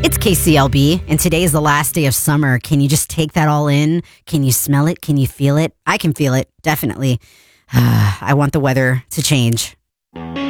It's KCLB, and today is the last day of summer. Can you just take that all in? Can you smell it? Can you feel it? I can feel it, definitely. I want the weather to change.